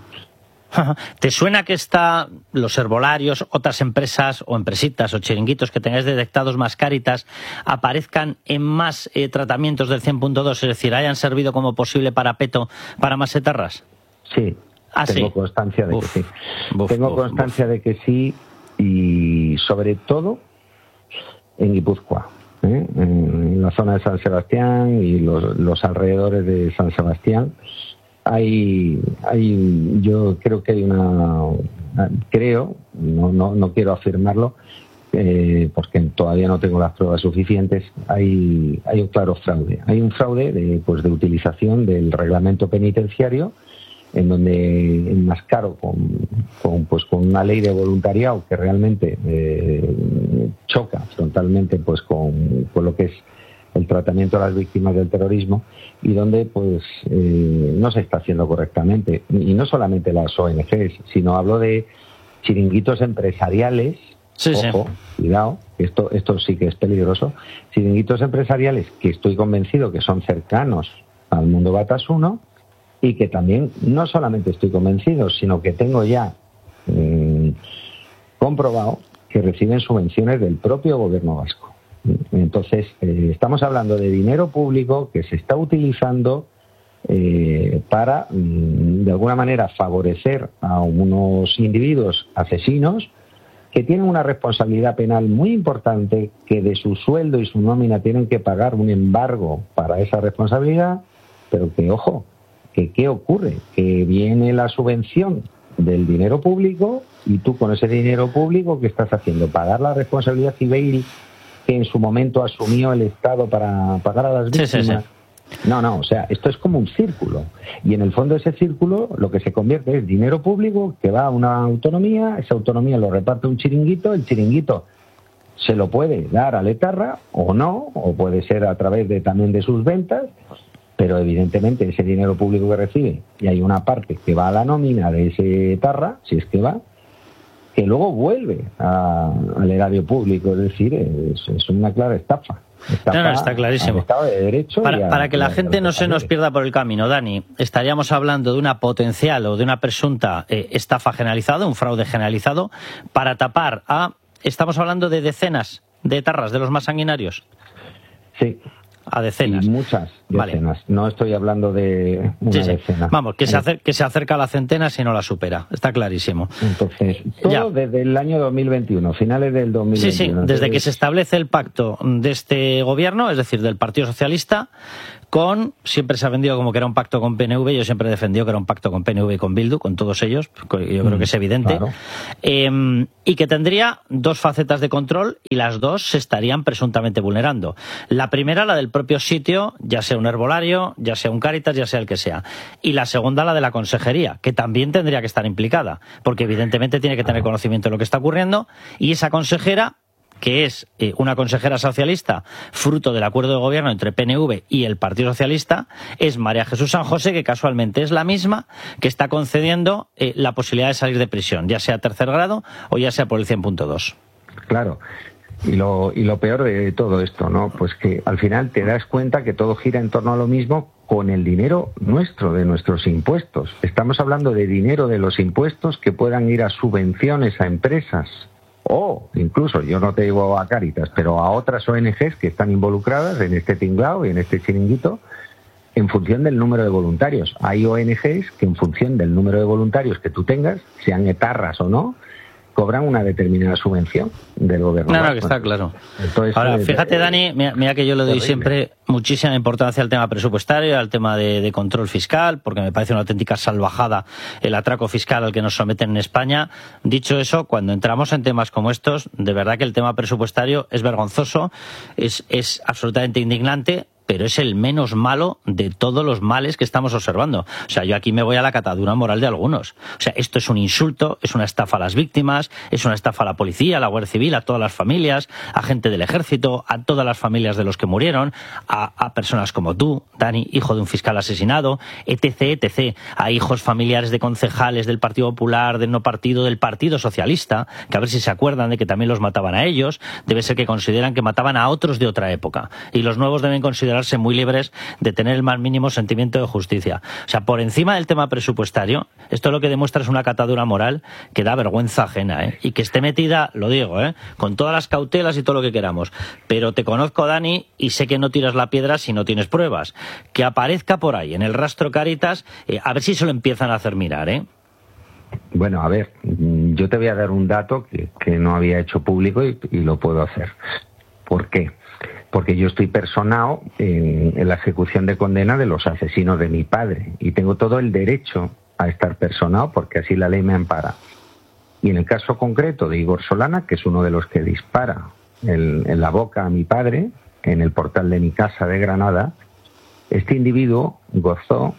¿Te suena que está los herbolarios, otras empresas o empresitas o chiringuitos que tengáis detectados más Cáritas aparezcan en más eh, tratamientos del cien punto dos, es decir, hayan servido como posible parapeto para más etarras? Sí, Ah, tengo sí. constancia de Uf, que sí. uf, tengo uf, constancia de que sí, y sobre todo en Guipúzcoa, ¿eh? En la zona de San Sebastián y los, los alrededores de San Sebastián. Hay, hay, yo creo que hay una, creo, no, no, no quiero afirmarlo, eh, porque todavía no tengo las pruebas suficientes. Hay, hay un claro fraude. Hay un fraude de, pues, de utilización del reglamento penitenciario, en donde enmascaro con, con, pues, con una ley de voluntariado que realmente eh, choca frontalmente pues, con, con lo que es el tratamiento a las víctimas del terrorismo, y donde pues eh, no se está haciendo correctamente. Y no solamente las O N Ges, sino hablo de chiringuitos empresariales. Sí, Ojo, sí. cuidado, esto, esto sí que es peligroso. Chiringuitos empresariales que estoy convencido que son cercanos al mundo Batasuna, y que también no solamente estoy convencido, sino que tengo ya eh, comprobado que reciben subvenciones del propio gobierno vasco. Entonces, eh, estamos hablando de dinero público que se está utilizando eh, para, mm, de alguna manera, favorecer a unos individuos asesinos que tienen una responsabilidad penal muy importante, que de su sueldo y su nómina tienen que pagar un embargo para esa responsabilidad, pero que, ojo, que ¿qué ocurre? Que viene la subvención del dinero público, y tú con ese dinero público, ¿qué estás haciendo? ¿Pagar la responsabilidad civil que en su momento asumió el Estado para pagar a las víctimas? Sí, sí, sí. No, no, o sea, esto es como un círculo. Y en el fondo ese círculo lo que se convierte es dinero público que va a una autonomía, esa autonomía lo reparte un chiringuito, el chiringuito se lo puede dar al etarra o no, o puede ser a través de también de sus ventas, pero evidentemente ese dinero público que recibe, y hay una parte que va a la nómina de ese etarra, si es que va, que luego vuelve a, al erario público, es decir, es, es una clara estafa. estafa No, no, está clarísimo. al Estado de Derecho. Para, y a- para que y la a- gente a no los se nos españoles. pierda por el camino, Dani, estaríamos hablando de una potencial o de una presunta eh, estafa generalizada, un fraude generalizado, para tapar a... Estamos hablando de decenas de etarras, de los más sanguinarios. Sí. a decenas. Y muchas decenas. Vale. No estoy hablando de una sí, sí. decena. Vamos, que se, acer que se acerca a la centena si no la supera. Está clarísimo. Entonces, todo ya. desde el año dos mil veintiuno, finales del dos mil veintiuno. Sí, sí, desde que se establece el pacto de este gobierno, es decir, del Partido Socialista, con, siempre se ha vendido como que era un pacto con P N V, yo siempre he defendido que era un pacto con P N V y con Bildu, con todos ellos, yo creo que es evidente, claro. eh, y que tendría dos facetas de control y las dos se estarían presuntamente vulnerando. La primera, la del propio sitio, ya sea un herbolario, ya sea un Cáritas, ya sea el que sea, y la segunda, la de la consejería, que también tendría que estar implicada, porque evidentemente tiene que tener conocimiento de lo que está ocurriendo, y esa consejera, que es eh, una consejera socialista fruto del acuerdo de gobierno entre P N V y el Partido Socialista, es María Jesús San José, que casualmente es la misma que está concediendo eh, la posibilidad de salir de prisión, ya sea a tercer grado o ya sea por el cien punto dos. Claro. Y lo, y lo peor de todo esto, ¿no? Pues que al final te das cuenta que todo gira en torno a lo mismo con el dinero nuestro, de nuestros impuestos. Estamos hablando de dinero de los impuestos que puedan ir a subvenciones a empresas, o incluso, yo no te digo a Cáritas, pero a otras O N Ges que están involucradas en este tinglao y en este chiringuito, en función del número de voluntarios. Hay O N Ges que en función del número de voluntarios que tú tengas, sean etarras o no, cobran una determinada subvención del gobierno. No, no, que está claro. Entonces, ahora, fíjate, Dani, mira, mira que yo le doy terrible. siempre muchísima importancia al tema presupuestario, al tema de, de control fiscal, porque me parece una auténtica salvajada el atraco fiscal al que nos someten en España. Dicho eso, cuando entramos en temas como estos, de verdad que el tema presupuestario es vergonzoso, es, es absolutamente indignante, pero es el menos malo de todos los males que estamos observando. O sea, yo aquí me voy a la catadura moral de algunos. O sea, esto es un insulto, es una estafa a las víctimas, es una estafa a la policía, a la Guardia Civil, a todas las familias, a gente del ejército, a todas las familias de los que murieron, a, a personas como tú, Dani, hijo de un fiscal asesinado, etc, etc, a hijos familiares de concejales del Partido Popular, del no partido, del Partido Socialista, que a ver si se acuerdan de que también los mataban a ellos, debe ser que consideran que mataban a otros de otra época. Y los nuevos deben considerar muy libres de tener el más mínimo sentimiento de justicia. O sea, por encima del tema presupuestario, esto lo que demuestra es una catadura moral que da vergüenza ajena, ¿eh? Y que esté metida, lo digo, ¿eh? Con todas las cautelas y todo lo que queramos. Pero te conozco, Dani, y sé que no tiras la piedra si no tienes pruebas. Que aparezca por ahí, en el rastro Cáritas, eh, a ver si se lo empiezan a hacer mirar, ¿eh? Bueno, a ver, yo te voy a dar un dato que, que no había hecho público y, y lo puedo hacer. ¿Por qué? Porque yo estoy personado en, en la ejecución de condena de los asesinos de mi padre y tengo todo el derecho a estar personado porque así la ley me ampara. Y en el caso concreto de Igor Solana, que es uno de los que dispara en, en la boca a mi padre, en el portal de mi casa de Granada, este individuo gozó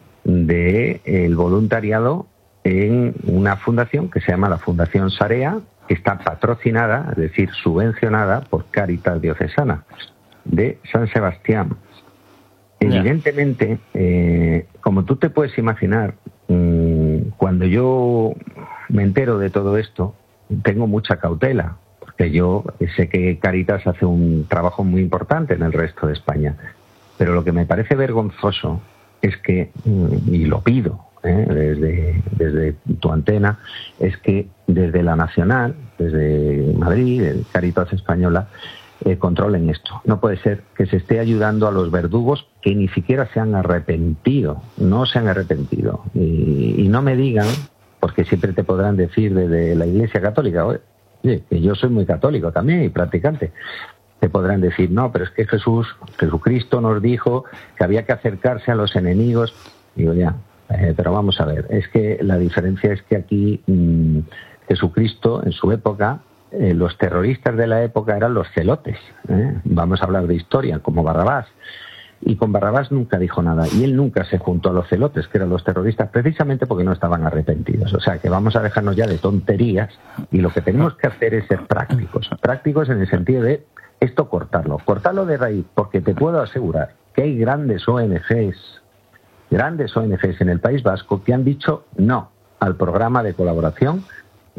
de el voluntariado en una fundación que se llama la Fundación Sarea, que está patrocinada, es decir, subvencionada por Cáritas Diocesana de San Sebastián. Evidentemente, eh, como tú te puedes imaginar, mmm, cuando yo me entero de todo esto, tengo mucha cautela, porque yo sé que Cáritas hace un trabajo muy importante en el resto de España. Pero lo que me parece vergonzoso es que, y lo pido, ¿eh? desde, desde tu antena, es que desde la Nacional, desde Madrid, el Cáritas Española, eh, controlen esto. No puede ser que se esté ayudando a los verdugos que ni siquiera se han arrepentido, no se han arrepentido. Y, y no me digan, porque siempre te podrán decir desde la Iglesia Católica, oye, que yo soy muy católico también y practicante, te podrán decir, no, pero es que Jesús, Jesucristo nos dijo que había que acercarse a los enemigos. Digo, ya, eh, pero vamos a ver, es que la diferencia es que aquí mmm, Jesucristo, en su época, eh, los terroristas de la época eran los celotes. ¿eh? Vamos a hablar de historia, como Barrabás. Y con Barrabás nunca dijo nada. Y él nunca se juntó a los celotes, que eran los terroristas, precisamente porque no estaban arrepentidos. O sea, que vamos a dejarnos ya de tonterías y lo que tenemos que hacer es ser prácticos. Prácticos en el sentido de esto cortarlo. Cortarlo de raíz, porque te puedo asegurar que hay grandes O N Ges, grandes O N Ges en el País Vasco que han dicho no al programa de colaboración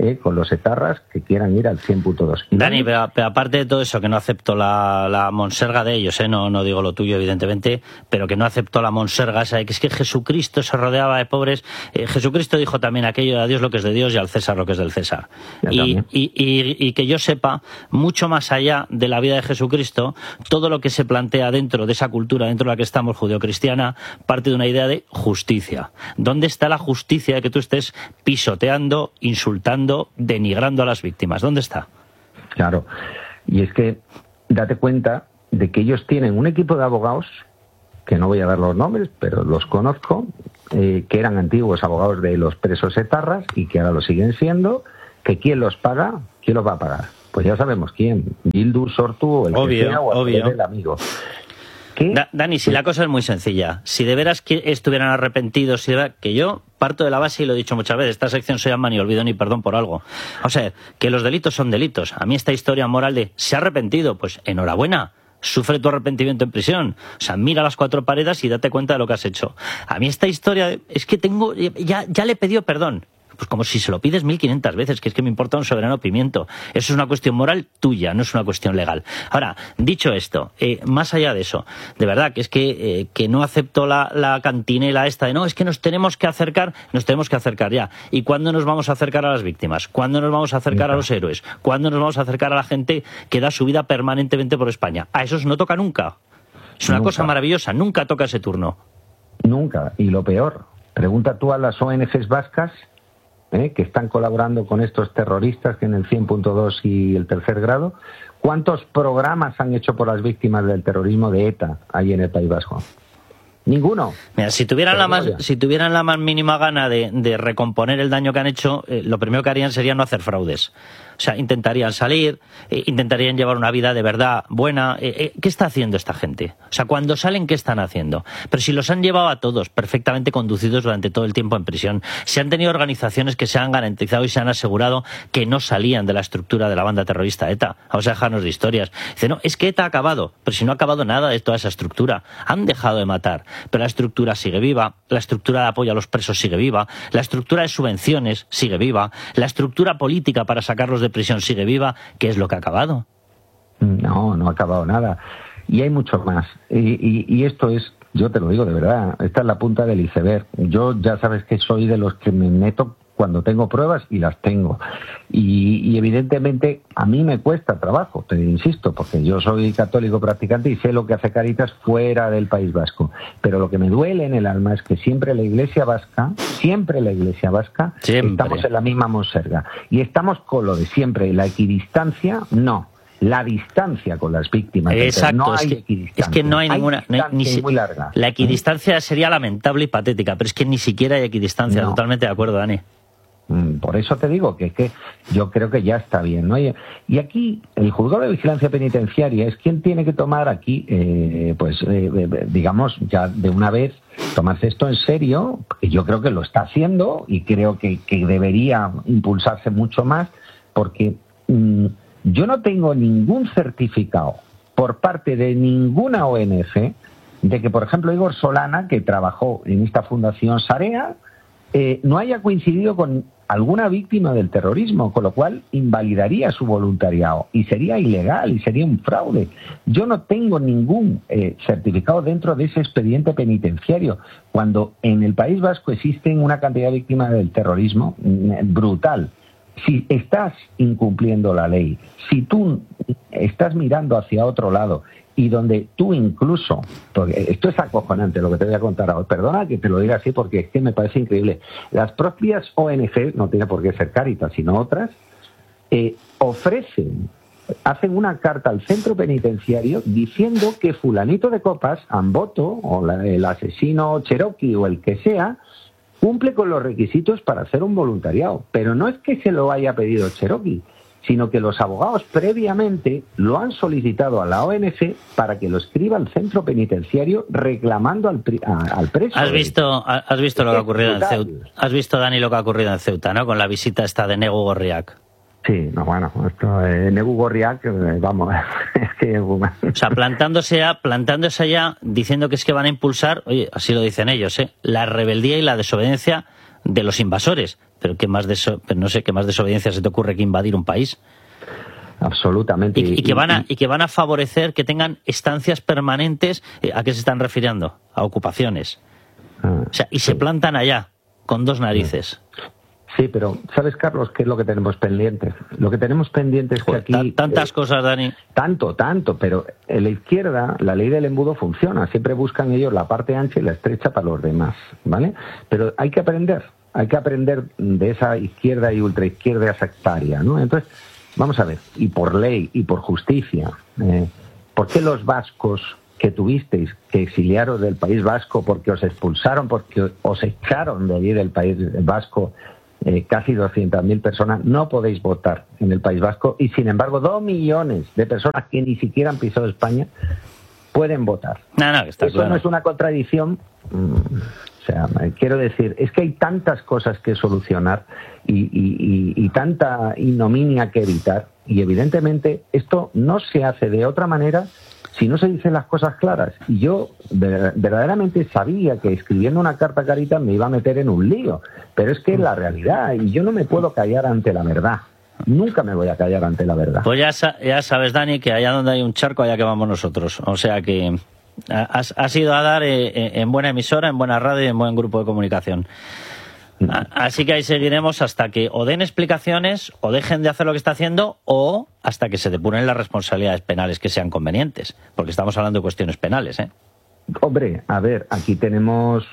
eh, con los etarras que quieran ir al cien punto dos. Dani, pero, pero aparte de todo eso, que no acepto la, la monserga de ellos, ¿eh? no, no digo lo tuyo, evidentemente, pero que no acepto la monserga esa de que es que Jesucristo se rodeaba de pobres. Eh, Jesucristo dijo también aquello, a Dios lo que es de Dios y al César lo que es del César. Y, y, y, y que yo sepa, mucho más allá de la vida de Jesucristo, todo lo que se plantea dentro de esa cultura, dentro de la que estamos, judeocristiana, parte de una idea de justicia. ¿Dónde está la justicia de que tú estés pisoteando, insultando, denigrando a las víctimas? ¿Dónde está? Claro, y es que date cuenta de que ellos tienen un equipo de abogados, que no voy a dar los nombres, pero los conozco, eh, que eran antiguos abogados de los presos etarras y que ahora lo siguen siendo, que ¿quién los paga? ¿Quién los va a pagar? Pues ya sabemos quién, Bildu, Sortu o el obvio, que sea, o obvio. el amigo. Da, Dani, si la cosa es muy sencilla, si de veras que estuvieran arrepentidos, si de veras, que yo parto de la base y lo he dicho muchas veces, esta sección se llama ni olvido ni perdón por algo. O sea, que los delitos son delitos. A mí esta historia moral de se ha arrepentido, pues enhorabuena, sufre tu arrepentimiento en prisión. O sea, mira las cuatro paredes y date cuenta de lo que has hecho. A mí esta historia es que tengo, ya, ya le he pedido perdón. Pues como si se lo pides mil quinientas veces, que es que me importa un soberano pimiento. Eso es una cuestión moral tuya, no es una cuestión legal. Ahora, dicho esto, eh, más allá de eso, de verdad que es que, eh, que no acepto la, la cantinela esta de no, es que nos tenemos que acercar, nos tenemos que acercar ya. ¿Y cuándo nos vamos a acercar a las víctimas? ¿Cuándo nos vamos a acercar a los héroes? ¿Cuándo nos vamos a acercar a la gente que da su vida permanentemente por España? A esos no toca nunca. Es una nunca. cosa maravillosa, nunca toca ese turno. Nunca, y lo peor, pregunta tú a las O N Ges vascas, ¿Eh? que están colaborando con estos terroristas que en el cien punto dos y el tercer grado, ¿cuántos programas han hecho por las víctimas del terrorismo de ETA ahí en el País Vasco? Ninguno. Mira, si tuvieran la más, si tuvieran la más mínima gana de, de recomponer el daño que han hecho, eh, lo primero que harían sería no hacer fraudes. O sea, intentarían salir, eh, intentarían llevar una vida de verdad buena. Eh, eh, ¿Qué está haciendo esta gente? O sea, cuando salen, ¿qué están haciendo? Pero si los han llevado a todos perfectamente conducidos durante todo el tiempo en prisión, si han tenido organizaciones que se han garantizado y se han asegurado que no salían de la estructura de la banda terrorista ETA. Vamos a dejarnos de historias. Dice, no, es que ETA ha acabado, pero si no ha acabado nada de toda esa estructura. Han dejado de matar, pero la estructura sigue viva, la estructura de apoyo a los presos sigue viva, la estructura de subvenciones sigue viva, la estructura política para sacarlos de prisión sigue viva. ¿Qué es lo que ha acabado? No, no ha acabado nada. Y hay mucho más. Y, y, y esto es, yo te lo digo de verdad, esta es la punta del iceberg. Yo ya sabes que soy de los que me meto cuando tengo pruebas y las tengo. Y, y evidentemente a mí me cuesta trabajo, te insisto, porque yo soy católico practicante y sé lo que hace Cáritas fuera del País Vasco. Pero lo que me duele en el alma es que siempre la Iglesia vasca, siempre la Iglesia vasca, siempre. Estamos en la misma monserga. Y estamos con lo de siempre, la equidistancia, no. La distancia con las víctimas. Exacto, no es, hay que, equidistancia. es que no hay ninguna. No hay, ni si, muy larga. La equidistancia sería lamentable y patética, pero es que ni siquiera hay equidistancia. No. Totalmente de acuerdo, Dani. Por eso te digo que, que yo creo que ya está bien, ¿no? Y, y aquí el juzgado de vigilancia penitenciaria es quien tiene que tomar aquí, eh, pues, eh, digamos, ya de una vez tomarse esto en serio, que yo creo que lo está haciendo y creo que, que debería impulsarse mucho más, porque mmm, yo no tengo ningún certificado por parte de ninguna O N G de que, por ejemplo, Igor Solana, que trabajó en esta fundación Sarea, eh, no haya coincidido con alguna víctima del terrorismo, con lo cual invalidaría su voluntariado y sería ilegal y sería un fraude. Yo no tengo ningún eh, certificado dentro de ese expediente penitenciario, cuando en el País Vasco existen una cantidad de víctimas del terrorismo mm, brutal. Si estás incumpliendo la ley, si tú estás mirando hacia otro lado y donde tú incluso, porque esto es acojonante lo que te voy a contar ahora, perdona que te lo diga así porque es que me parece increíble, las propias O N G, no tiene por qué ser Cáritas, sino otras, eh, ofrecen, hacen una carta al centro penitenciario diciendo que fulanito de copas, Amboto, o la, el asesino Cherokee o el que sea, cumple con los requisitos para hacer un voluntariado. Pero no es que se lo haya pedido Cherokee, sino que los abogados previamente lo han solicitado a la O N G para que lo escriba al centro penitenciario reclamando al, a, al preso. ¿Has visto, has visto lo que ha ocurrido en Ceuta? ¿Has visto, Dani, lo que ha ocurrido en Ceuta, ¿no? Con la visita esta de Negu Gorriak. Sí, no, bueno, esto eh, Negu Gorriak, eh, vamos, es que... O sea, plantándose, a, plantándose allá, diciendo que es que van a impulsar, oye, así lo dicen ellos, ¿eh? La rebeldía y la desobediencia de los invasores. pero qué más deso- pero no sé qué más desobediencia se te ocurre que invadir un país. Absolutamente. Y, y que van a y que van a favorecer que tengan estancias permanentes. ¿A qué se están refiriendo? A ocupaciones. Ah, o sea, y se plantan allá con dos narices. Sí, pero ¿sabes, Carlos, qué es lo que tenemos pendiente? Lo que tenemos pendiente es que Joder, aquí... t- tantas eh, cosas, Dani. Tanto, tanto, pero en la izquierda la ley del embudo funciona. Siempre buscan ellos la parte ancha y la estrecha para los demás, ¿vale? Pero hay que aprender, hay que aprender de esa izquierda y ultraizquierda sectaria, ¿no? Entonces, vamos a ver, y por ley y por justicia, eh, ¿por qué los vascos que tuvisteis que exiliaros del País Vasco porque os expulsaron, porque os echaron de allí del País Vasco, eh, casi doscientas mil personas, no podéis votar en el País Vasco y sin embargo dos millones de personas que ni siquiera han pisado España pueden votar? No, no, que está Eso claro. no es una contradicción. Mm, o sea, quiero decir, es que hay tantas cosas que solucionar y, y, y, y tanta ignominia que evitar, y evidentemente esto no se hace de otra manera si no se dicen las cosas claras. Y yo ver- verdaderamente sabía que escribiendo una carta a Caritas me iba a meter en un lío, pero es que es la realidad y yo no me puedo callar ante la verdad. Nunca me voy a callar ante la verdad. Pues ya, sa- ya sabes, Dani, que allá donde hay un charco, allá que vamos nosotros. O sea que has, has ido a dar eh, eh, en buena emisora, en buena radio y en buen grupo de comunicación. A- Así que ahí seguiremos hasta que o den explicaciones, o dejen de hacer lo que está haciendo, o hasta que se depuren las responsabilidades penales que sean convenientes. Porque estamos hablando de cuestiones penales, ¿eh? Hombre, a ver, aquí tenemos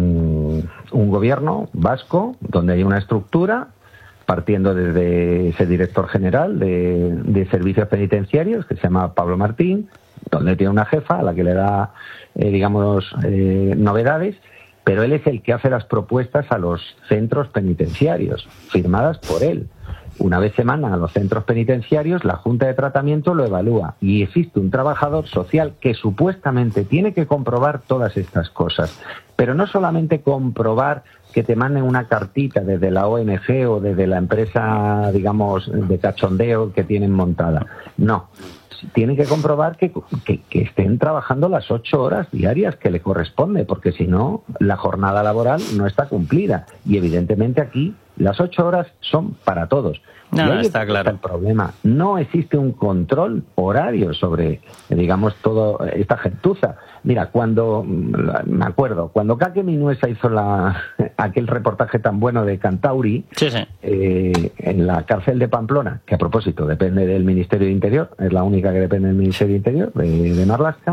mm, un gobierno vasco donde hay una estructura partiendo desde ese director general de, de servicios penitenciarios que se llama Pablo Martín, donde tiene una jefa a la que le da, eh, digamos, eh, novedades, pero él es el que hace las propuestas a los centros penitenciarios, firmadas por él. Una vez se mandan a los centros penitenciarios, la Junta de Tratamiento lo evalúa y existe un trabajador social que supuestamente tiene que comprobar todas estas cosas. Pero no solamente comprobar que te manden una cartita desde la O N G o desde la empresa, digamos, de cachondeo que tienen montada. No. Tienen que comprobar que, que, que estén trabajando las ocho horas diarias que le corresponde, porque si no, la jornada laboral no está cumplida. Y evidentemente aquí las ocho horas son para todos. No, y ahí está es claro. el problema. No existe un control horario sobre, digamos, toda esta gentuza. Mira, cuando, me acuerdo, cuando Kake Minuesa hizo la, aquel reportaje tan bueno de Cantauri, sí, sí. Eh, en la cárcel de Pamplona, que a propósito depende del Ministerio de Interior, es la única que depende del Ministerio de Interior, de, de Marlaska,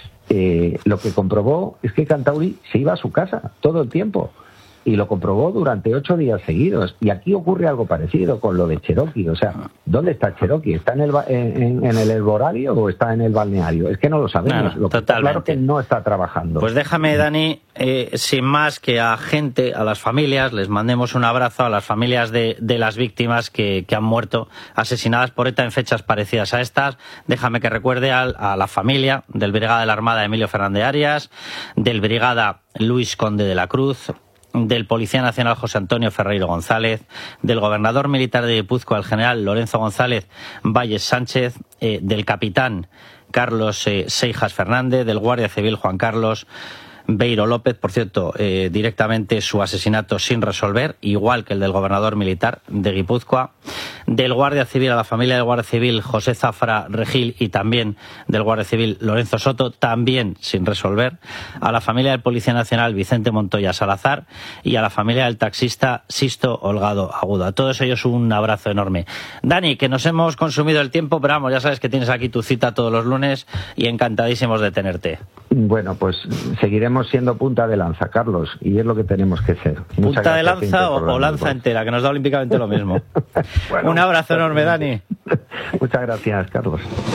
eh, lo que comprobó es que Cantauri se iba a su casa todo el tiempo. Y lo comprobó durante ocho días seguidos. Y aquí ocurre algo parecido con lo de Cherokee. O sea, ¿dónde está Cherokee? ¿Está en el, ba- en, en el herborario o está en el balneario? Es que no lo sabemos. No, lo que está claro que no está trabajando. Pues déjame, Dani, eh, sin más que a gente, a las familias, les mandemos un abrazo a las familias de, de las víctimas que, que han muerto asesinadas por ETA en fechas parecidas a estas. Déjame que recuerde al- a, la familia del brigada de la Armada Emilio Fernández Arias, del brigada Luis Conde de la Cruz, del Policía Nacional José Antonio Ferreiro González, del gobernador militar de Guipúzcoa, el general Lorenzo González Valles Sánchez, eh, del capitán Carlos eh, Seijas Fernández, del guardia civil Juan Carlos Beiro López, por cierto, eh, directamente su asesinato sin resolver, igual que el del gobernador militar de Guipúzcoa, del guardia civil, a la familia del guardia civil José Zafra Regil y también del guardia civil Lorenzo Soto, también sin resolver, a la familia del Policía Nacional Vicente Montoya Salazar y a la familia del taxista Sisto Holgado Agudo. A todos ellos un abrazo enorme. Dani, que nos hemos consumido el tiempo, pero vamos, ya sabes que tienes aquí tu cita todos los lunes y encantadísimos de tenerte. Bueno, pues seguiremos siendo punta de lanza, Carlos, y es lo que tenemos que ser. Muchas ¿Punta de gracias, lanza Pinto, por o, o darnos lanza voz. entera? Que nos da olímpicamente lo mismo. Bueno, un abrazo enorme, Dani. Muchas gracias, Carlos.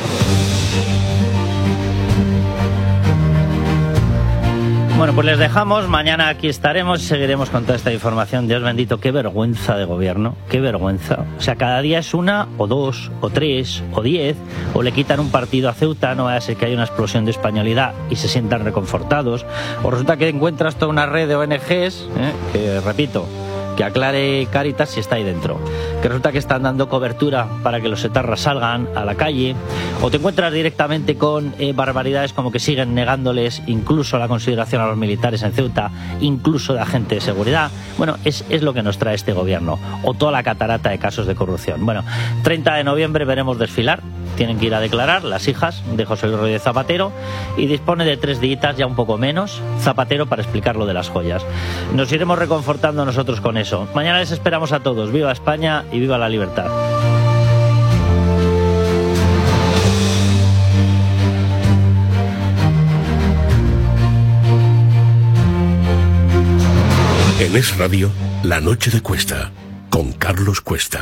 Bueno, pues les dejamos. Mañana aquí estaremos y seguiremos con toda esta información. Dios bendito, qué vergüenza de gobierno, qué vergüenza. O sea, cada día es una, o dos, o tres, o diez, o le quitan un partido a Ceuta, no vaya a ser que haya una explosión de españolidad y se sientan reconfortados. O resulta que encuentras toda una red de O N Ges, ¿eh? que, repito, que aclare Cáritas si está ahí dentro. Que resulta que están dando cobertura para que los etarras salgan a la calle, o te encuentras directamente con eh, barbaridades como que siguen negándoles incluso la consideración a los militares en Ceuta, incluso de agente de seguridad. Bueno, es, es lo que nos trae este gobierno, o toda la catarata de casos de corrupción. Bueno, treinta de noviembre veremos desfilar, tienen que ir a declarar las hijas de José Luis Rodríguez Zapatero, y dispone de tres días, ya un poco menos, Zapatero, para explicar lo de las joyas. Nos iremos reconfortando nosotros con eso. Mañana les esperamos a todos. Viva España y viva la libertad. En Es Radio, La Noche de Cuesta, con Carlos Cuesta.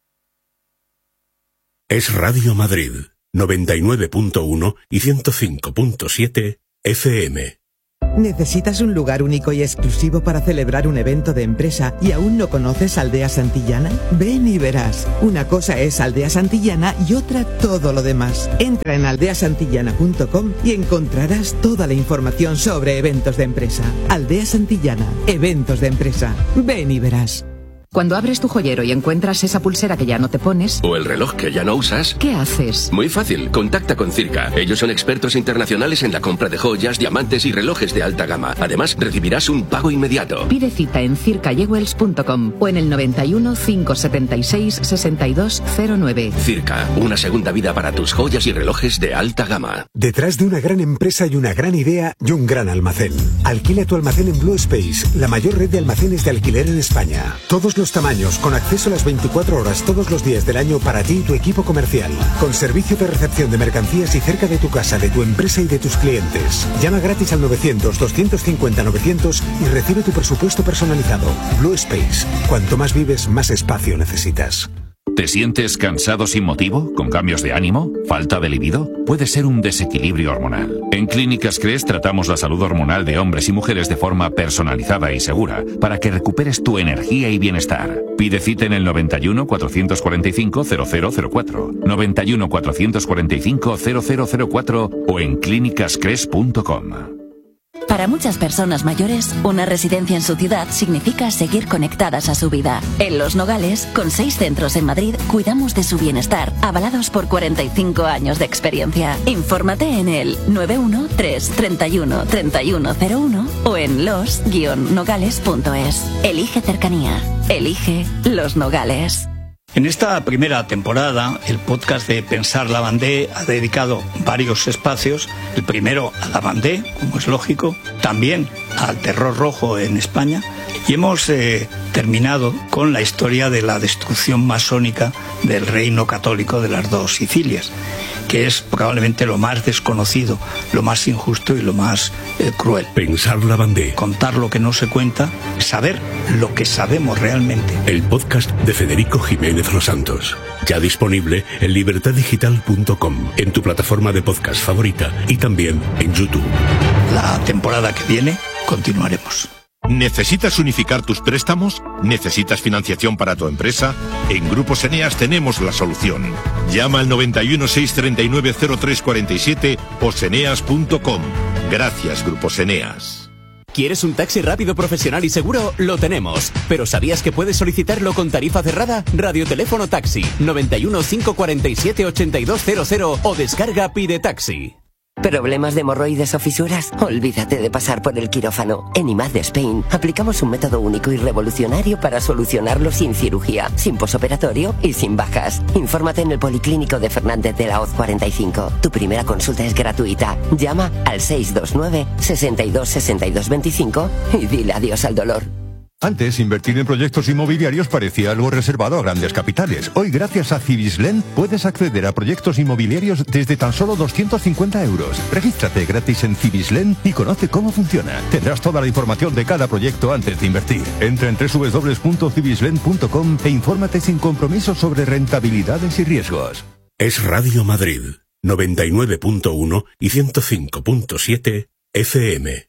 Es Radio Madrid, noventa y nueve punto uno y ciento cinco punto siete F M. ¿Necesitas un lugar único y exclusivo para celebrar un evento de empresa y aún no conoces Aldea Santillana? Ven y verás. Una cosa es Aldea Santillana y otra todo lo demás. Entra en aldea santillana punto com y encontrarás toda la información sobre eventos de empresa. Aldea Santillana, eventos de empresa. Ven y verás. Cuando abres tu joyero y encuentras esa pulsera que ya no te pones... O el reloj que ya no usas... ¿Qué haces? Muy fácil, contacta con Circa. Ellos son expertos internacionales en la compra de joyas, diamantes y relojes de alta gama. Además, recibirás un pago inmediato. Pide cita en circa jewels punto com o en el noventa y uno, cinco setenta y seis, sesenta y dos cero nueve. Circa, una segunda vida para tus joyas y relojes de alta gama. Detrás de una gran empresa y una gran idea y un gran almacén. Alquila tu almacén en Blue Space, la mayor red de almacenes de alquiler en España. Todos los tamaños, con acceso a las veinticuatro horas todos los días del año para ti y tu equipo comercial. Con servicio de recepción de mercancías y cerca de tu casa, de tu empresa y de tus clientes. Llama gratis al novecientos, doscientos cincuenta, novecientos y recibe tu presupuesto personalizado. Blue Space. Cuanto más vives, más espacio necesitas. ¿Te sientes cansado sin motivo? ¿Con cambios de ánimo? ¿Falta de libido? Puede ser un desequilibrio hormonal. En Clínicas Cres tratamos la salud hormonal de hombres y mujeres de forma personalizada y segura para que recuperes tu energía y bienestar. Pide cita en el noventa y uno, cuatrocientos cuarenta y cinco, cero cero cero cuatro, noventa y uno, cuatrocientos cuarenta y cinco, cero cero cero cuatro o en clínicas cres punto com. Para muchas personas mayores, una residencia en su ciudad significa seguir conectadas a su vida. En Los Nogales, con seis centros en Madrid, cuidamos de su bienestar, avalados por cuarenta y cinco años de experiencia. Infórmate en el nueve uno tres, treinta y uno, treinta y uno cero uno o en los guion nogales punto es. Elige cercanía. Elige Los Nogales. En esta primera temporada, el podcast de Pensar Lavandé ha dedicado varios espacios. El primero a Lavandé, como es lógico, también al terror rojo en España. Y hemos eh, terminado con la historia de la destrucción masónica del reino católico de las dos Sicilias, que es probablemente lo más desconocido, lo más injusto y lo más eh, cruel. Pensar Lavandé. Contar lo que no se cuenta, saber lo que sabemos realmente. El podcast de Federico Jiménez Los Santos. Ya disponible en libertad digital punto com, en tu plataforma de podcast favorita y también en YouTube. La temporada que viene continuaremos. ¿Necesitas unificar tus préstamos? ¿Necesitas financiación para tu empresa? En Grupos Eneas tenemos la solución. Llama al noventa y uno, seiscientos treinta y nueve, cero tres cuarenta y siete o seneas punto com. Gracias, Grupos Eneas. ¿Quieres un taxi rápido, profesional y seguro? Lo tenemos. ¿Pero sabías que puedes solicitarlo con tarifa cerrada? Radioteléfono Taxi, noventa y uno, quinientos cuarenta y siete, ochenta y dos cero cero o descarga Pide Taxi. ¿Problemas de hemorroides o fisuras? Olvídate de pasar por el quirófano. En I M A D de Spain aplicamos un método único y revolucionario para solucionarlo sin cirugía, sin posoperatorio y sin bajas. Infórmate en el Policlínico de Fernández de la Hoz cuarenta y cinco. Tu primera consulta es gratuita. Llama al seis dos nueve, sesenta y dos, sesenta y dos veinticinco y dile adiós al dolor. Antes, invertir en proyectos inmobiliarios parecía algo reservado a grandes capitales. Hoy, gracias a Cibislen, puedes acceder a proyectos inmobiliarios desde tan solo doscientos cincuenta euros. Regístrate gratis en Cibislen y conoce cómo funciona. Tendrás toda la información de cada proyecto antes de invertir. Entra en doble u doble u doble u punto cibislen punto com e infórmate sin compromiso sobre rentabilidades y riesgos. Es Radio Madrid, noventa y nueve punto uno y ciento cinco punto siete F M.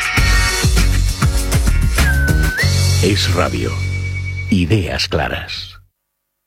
Es Radio. Ideas claras.